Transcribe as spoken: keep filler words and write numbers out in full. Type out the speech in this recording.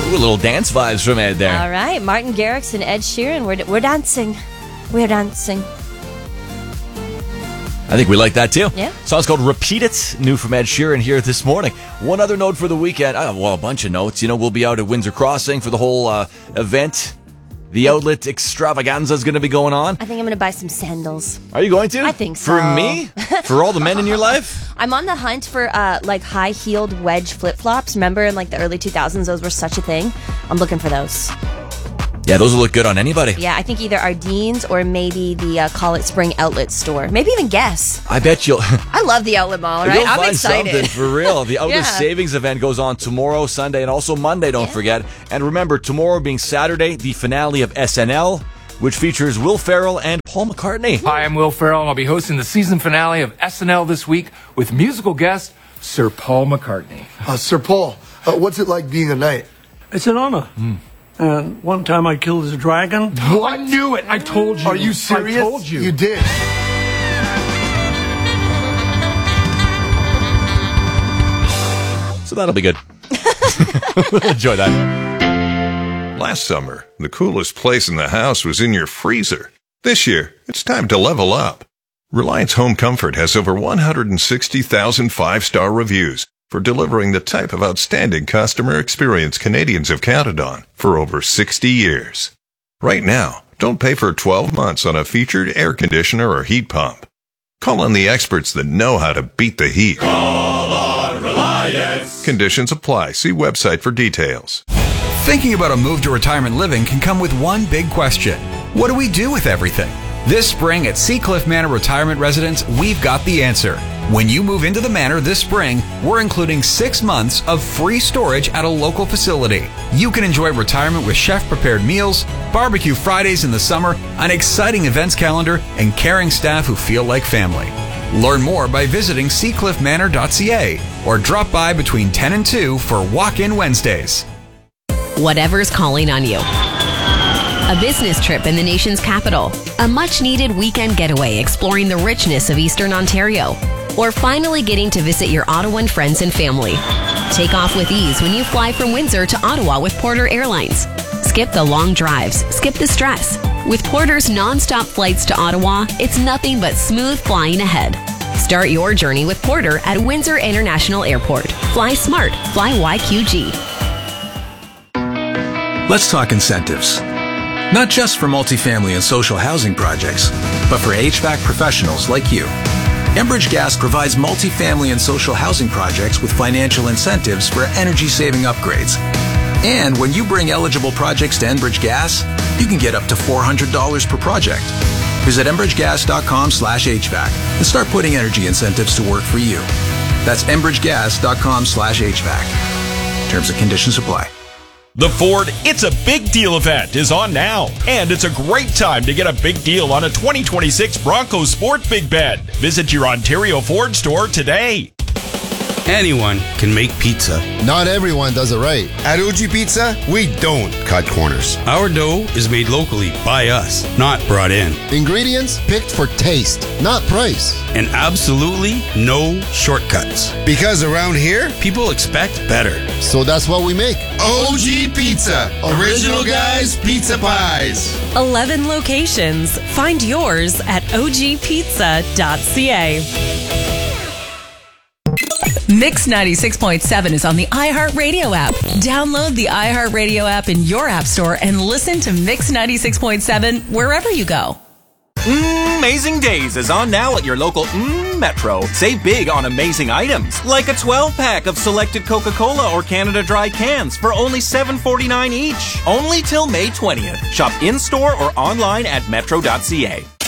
Ooh, little dance vibes from Ed there. All right, Martin Garrix and Ed Sheeran. We're, we're dancing. We're dancing. I think we like that too. Yeah. Song's called Repeat It, new from Ed Sheeran here this morning. One other note for the weekend. Oh, well, a bunch of notes. You know, we'll be out at Windsor Crossing for the whole uh, event. The outlet extravaganza is going to be going on. I think I'm going to buy some sandals. Are you going to? I think so. For me? For all the men in your life? I'm on the hunt for uh, like high-heeled wedge flip-flops. Remember in like the early two thousands, those were such a thing? I'm looking for those. Yeah, those will look good on anybody. Yeah, I think either Ardene's or maybe the uh, Call It Spring outlet store. Maybe even Guess. I bet you'll... I love the outlet mall, right? You'll I'm find excited. something for real. The outlet Yeah. savings event goes on tomorrow, Sunday, and also Monday, don't Yeah. forget. And remember, tomorrow being Saturday, the finale of S N L, which features Will Ferrell and Paul McCartney. Hi, I'm Will Ferrell, and I'll be hosting the season finale of S N L this week with musical guest Sir Paul McCartney. Uh, Sir Paul, uh, what's it like being a knight? It's an honor. Mm. And one time I killed a dragon. Oh, I knew it. I told you. Are you serious? I told you. You did. So that'll be good. We'll enjoy that. Last summer, the coolest place in the house was in your freezer. This year, it's time to level up. Reliance Home Comfort has over one hundred sixty thousand five-star reviews for delivering the type of outstanding customer experience Canadians have counted on for over sixty years. Right now, don't pay for twelve months on a featured air conditioner or heat pump. Call on the experts that know how to beat the heat. Call on Reliance. Conditions apply. See website for details. Thinking about a move to retirement living can come with one big question. What do we do with everything? This spring at Seacliff Manor Retirement Residence, we've got the answer. When you move into the manor this spring, we're including six months of free storage at a local facility. You can enjoy retirement with chef-prepared meals, barbecue Fridays in the summer, an exciting events calendar, and caring staff who feel like family. Learn more by visiting seacliff manor dot c a or drop by between ten and two for walk-in Wednesdays. Whatever's calling on you. A business trip in the nation's capital, a much-needed weekend getaway exploring the richness of Eastern Ontario, or finally getting to visit your Ottawa friends and family. Take off with ease when you fly from Windsor to Ottawa with Porter Airlines. Skip the long drives, skip the stress. With Porter's non-stop flights to Ottawa, it's nothing but smooth flying ahead. Start your journey with Porter at Windsor International Airport. Fly smart, fly Y Q G. Let's talk incentives. Not just for multifamily and social housing projects, but for H V A C professionals like you. Enbridge Gas provides multifamily and social housing projects with financial incentives for energy-saving upgrades. And when you bring eligible projects to Enbridge Gas, you can get up to four hundred dollars per project. Visit enbridge gas dot com slash H V A C and start putting energy incentives to work for you. That's enbridge gas dot com slash H V A C. Terms and conditions apply. The Ford It's a Big Deal event is on now, and it's a great time to get a big deal on a twenty twenty-six Bronco Sport Big Bed. Visit your Ontario Ford store today. Anyone can make pizza. Not everyone does it right. At O G Pizza, we don't cut corners. Our dough is made locally by us, not brought in. Ingredients picked for taste, not price. And absolutely no shortcuts. Because around here, people expect better. So that's what we make. O G Pizza. Original guys, pizza pies. eleven locations. Find yours at o g pizza dot c a. Mix ninety-six point seven is on the iHeartRadio app. Download the iHeartRadio app in your app store and listen to Mix ninety-six point seven wherever you go. Mm, Amazing Days is on now at your local mm, Metro. Save big on amazing items, like a twelve pack of selected Coca-Cola or Canada Dry cans for only seven forty-nine each. Only till May twentieth. Shop in-store or online at metro dot c a.